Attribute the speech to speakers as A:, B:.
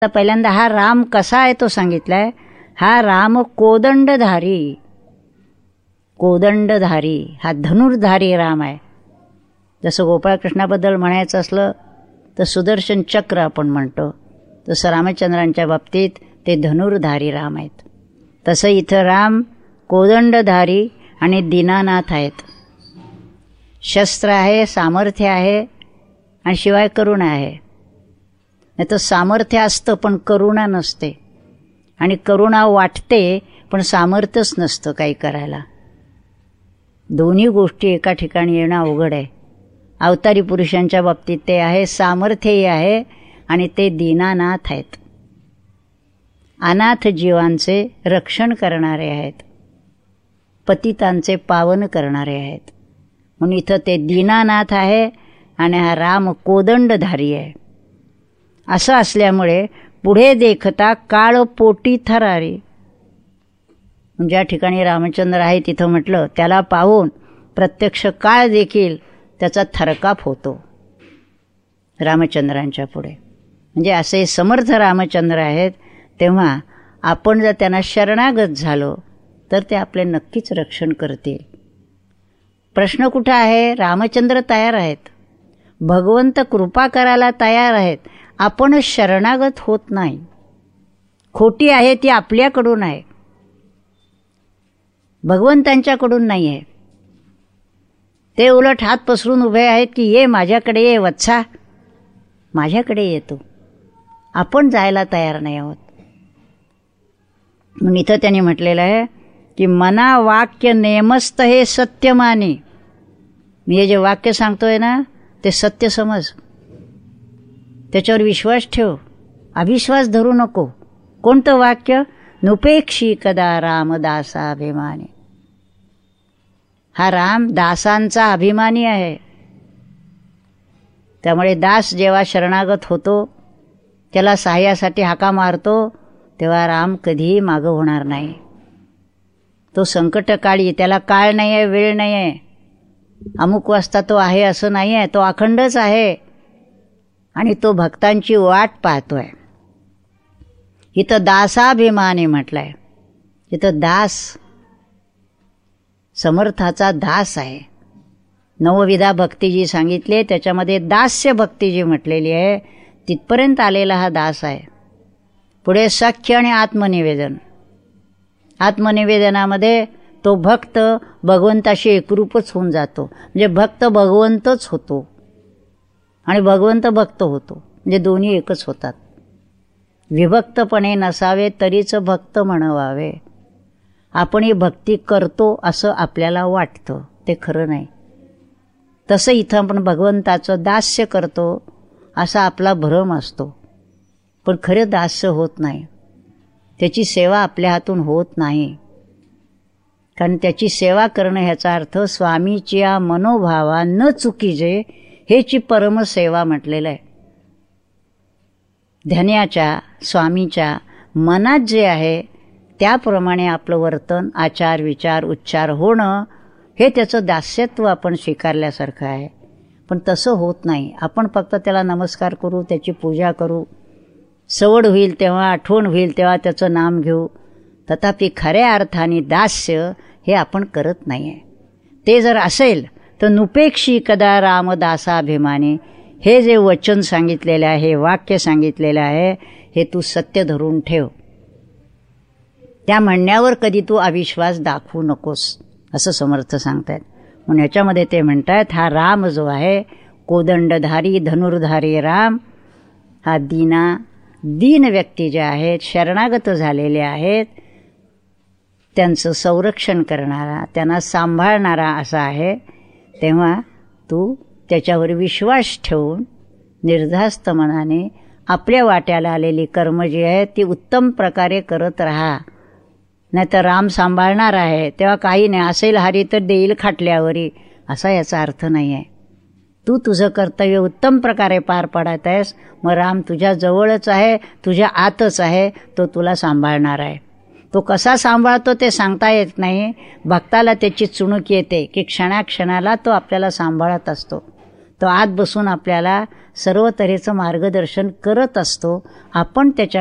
A: तर पहिल्यांदा हा राम कसा आहे तो सांगितलाय. हा राम कोदंडधारी, कोदंडधारी हा धनुर्धारी राम आहे. जसं गोपाळकृष्णाबद्दल म्हणायचं असलं तर सुदर्शन चक्र आपण म्हणतो, तसं रामचंद्रांच्या बाबतीत ते धनुर्धारी राम आहेत. तसं इथं राम कोदंडधारी आणि दीनानाथ आहेत. शस्त्र आहे, सामर्थ्य आहे आणि शिवाय करुणा आहे. नाही तर सामर्थ्य असतं पण करुणा नसते, आणि करुणा वाटते पण सामर्थ्यच नसतं काही करायला. दोन्ही गोष्टी एका ठिकाणी येणं अवघड आहे. अवतारी पुरुषांच्या बाबतीत ते आहे, सामर्थ्यही आहे आणि ते दीनानाथ आहेत. अनाथ जीवांचे रक्षण करणारे आहेत, पतितांचे पावन करणारे आहेत. म्हणून इथं ते दीनानाथ आहे आणि हा राम कोदंडधारी आहे. असं असल्यामुळे पुढे देखता काळ पोटी थरारी, ज्या ठिकाणी रामचंद्र आहे तिथं म्हटलं त्याला पाहून प्रत्यक्ष काळ देखील त्याचा थरकाप होतो रामचंद्रांच्या पुढे. म्हणजे असे समर्थ रामचंद्र आहेत. तेव्हा आपण जर त्यांना शरणागत झालो तर ते आपले नक्कीच रक्षण करतील. प्रश्न कुठं आहे? रामचंद्र तयार आहेत, भगवंत कृपा करायला तयार आहेत, आपण शरणागत होत नाही. खोटी आहे ती आपल्याकडून आहे, भगवंतांच्याकडून नाही आहे. ते उलट हात पसरून उभे आहेत की ये माझ्याकडे, ये वत्सा माझ्याकडे येतो. आपण जायला तयार नाही आहोत. म्हणून इथं त्यांनी म्हटलेलं आहे की मना वाक्य नेमस्त हे सत्य माने. मी हे जे वाक्य सांगतोय ना ते सत्य समज, त्याच्यावर विश्वास ठेव, अविश्वास धरू नको. कोणतं वाक्य? नुपेक्षी कदा रामदासा अभिमानी. हा राम दासांचा अभिमानी आहे. त्यामुळे दास जेव्हा शरणागत होतो, त्याला सहाय्यासाठी हाका मारतो, तेव्हा राम कधीही मागं होणार नाही. तो संकटकाळी, त्याला काळ नाही आहे, वेळ नाही आहे, अमुक वाजता तो आहे असं नाही आहे. तो अखंडच आहे आणि तो भक्तांची वाट पाहतोय. इथं दासाभिमानी म्हटलंय. इथं दास समर्थाचा दास आहे. नवविधा भक्ती जी सांगितली त्याच्यामध्ये दास्य भक्ती जी म्हटलेली आहे तिथपर्यंत आलेला हा दास आहे. पुढे सख्य आणि आत्मनिवेदन. आत्मनिवेदनामध्ये तो भक्त भगवंताशी एकरूपच होऊन जातो. म्हणजे भक्त भगवंतच होतो आणि भगवंत भक्त होतो, म्हणजे दोन्ही एकच होतात. विभक्तपणे नसावे तरीच भक्त म्हणवावे. आपणही भक्ती करतो असं आपल्याला वाटतं, ते खरं नाही. तसं इथं आपण भगवंताचं दास्य करतो असा आपला भ्रम असतो, पण खरं दास्य होत नाही. त्याची सेवा आपल्या हातून होत नाही. कारण त्याची सेवा करणं ह्याचा अर्थ स्वामीच्या मनोभावा न चुकीजे हेची परमसेवा म्हटलेलं आहे. ध्यानाच्या स्वामीच्या मनात जे आहे त्याप्रमाणे आपलं वर्तन, आचार, विचार, उच्चार होणं हे त्याचं दास्यत्व आपण स्वीकारल्यासारखं आहे. पण तसं होत नाही. आपण फक्त त्याला नमस्कार करू, त्याची पूजा करू, सवड होईल तेव्हा, आठवण होईल तेव्हा त्याचं नाम घेऊ. तथापि खऱ्या अर्थाने दास्य हे आपण करत नाही आहे. ते जर असेल तर नुपेक्षी कदा रामदासाभिमानी हे जे वचन सांगितलेलं आहे, हे वाक्य सांगितलेलं आहे, हे तू सत्य धरून ठेव. त्या म्हणण्यावर कधी तू अविश्वास दाखवू नकोस असं समर्थ सांगतायत. म्हणून याच्यामध्ये ते म्हणतात हा राम जो आहे कोदंडधारी धनुर्धारी राम, हा दीन व्यक्ती जे आहेत, शरणागत झालेले आहेत, त्यांचं संरक्षण करणारा, त्यांना सांभाळणारा असा आहे. तेव्हा तू त्याच्यावर विश्वास ठेवून निर्धास्त मनाने आपल्या वाट्याला आलेली कर्म जी आहे ती उत्तम प्रकारे करत राहा. नाही तर राम सांभाळणार आहे तेव्हा काही नाही, असेल हरी तर देईल खाटल्यावरी, असा याचा अर्थ नाही आहे. तू तुझं कर्तव्य उत्तम प्रकारे पार पाडत आहेस, मग राम तुझ्या जवळच आहे, तुझ्या आतच आहे, तो तुला सांभाळणार आहे. तो कसा सांभाळतो ते सांगता येत नाही. भक्ताला त्याची चुणूक येते की क्षणाक्षणाला तो आपल्याला सांभाळत असतो. तो आत बसून आपल्याला सर्व तऱ्हेचं मार्गदर्शन करत असतो. आपण त्याच्या